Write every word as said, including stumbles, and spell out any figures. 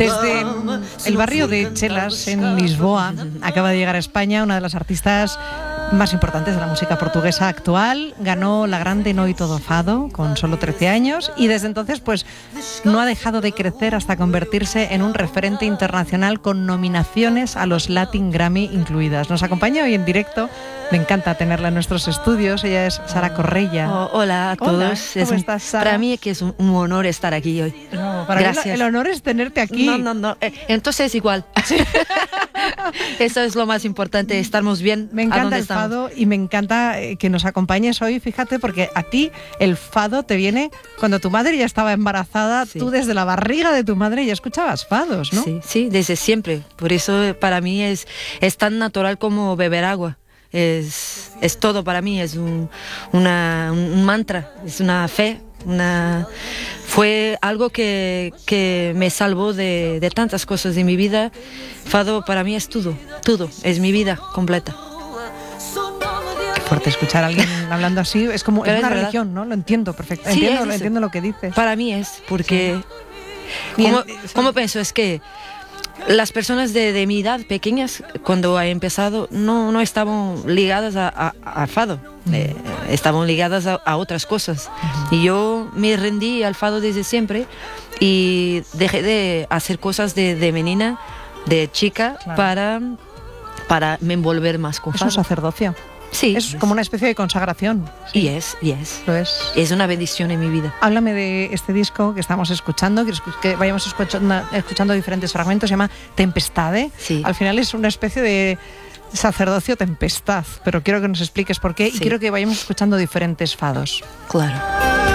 Desde el barrio de Chelas, en Lisboa, acaba de llegar a España una de las artistas más importantes de la música portuguesa actual. Ganó la Grande Noite do Fado con solo trece años y desde entonces pues no ha dejado de crecer hasta convertirse en un referente internacional con nominaciones a los Latin Grammy incluidas. Nos acompaña hoy en directo. Me encanta tenerla en nuestros estudios. Ella es Sara Correia. Oh, hola a todos. Hola, ¿cómo es estás, Sara? Para mí es que es un, un honor estar aquí hoy. No, para Gracias. mí el honor es tenerte aquí. No, no, no. Eh, entonces igual. Sí. Eso es lo más importante, estamos bien. Me encanta el estamos. fado y me encanta que nos acompañes hoy, fíjate, porque a ti el fado te viene cuando tu madre ya estaba embarazada, sí. Tú desde la barriga de tu madre ya escuchabas fados, ¿no? Sí, sí, desde siempre. Por eso para mí es, es tan natural como beber agua. Es, es todo para mí, es un, una, un mantra, es una fe, una, fue algo que, que me salvó de, de tantas cosas de mi vida. Fado para mí es todo, todo, es mi vida completa. Qué fuerte escuchar a alguien hablando así, es como es una es religión, ¿no? Lo entiendo perfectamente, sí, entiendo, lo, entiendo lo que dices. Para mí es, porque sí. ¿Cómo, ¿cómo pienso? Es que las personas de, de mi edad, pequeñas, cuando he empezado, no, no estaban ligadas a, a, a fado, uh-huh. eh, estaban ligadas a, a otras cosas. Uh-huh. Y yo me rendí al fado desde siempre y dejé de hacer cosas de, de menina, de chica, claro. para, para me envolver más con fado. Es un sacerdocio. Sí. Es como una especie de consagración. Sí. Y es, y es. Lo es. Es una bendición en mi vida. Háblame de este disco que estamos escuchando, que, que vayamos escuchando, escuchando diferentes fragmentos, se llama Tempestade. Sí. Al final es una especie de sacerdocio tempestad, pero quiero que nos expliques por qué sí. Y quiero que vayamos escuchando diferentes fados. Claro.